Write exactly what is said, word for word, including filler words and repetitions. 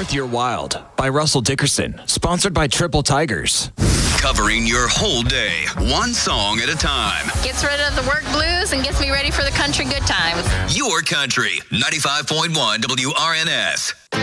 Worth Your Wild by Russell Dickerson, sponsored by Triple Tigers. Covering your whole day, one song at a time. Gets rid of the work blues and gets me ready for the country good times. Your country, ninety-five point one W R N S.